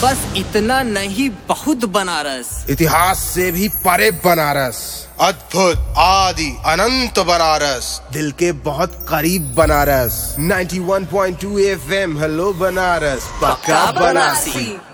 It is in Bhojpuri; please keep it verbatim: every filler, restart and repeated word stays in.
बस इतना नहीं, बहुत बनारस। इतिहास से भी परे बनारस, अद्भुत आदि अनंत बनारस, दिल के बहुत करीब बनारस। इक्यानवे पॉइंट दो एफ एम, हेलो बनारस, पक्का बनारसी।